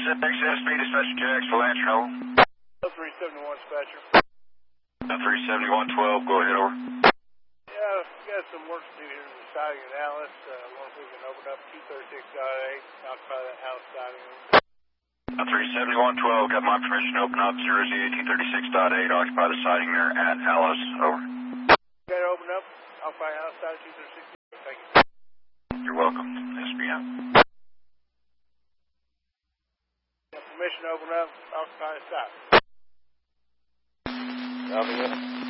SB, dispatcher Jax, Lance, over. 371 dispatcher. 371-12, go ahead, over. Yeah, we got some work to do here in the siding in Alice. I wonder if we can open up 236.8, occupy that house siding. 371-12, got my permission to open up 0Z 236.8, occupy the siding there at Alice, over. Got it open up, occupy house siding 236. Thank you. You're welcome, SBM. Permission to open up, occupy the siding. Copy that.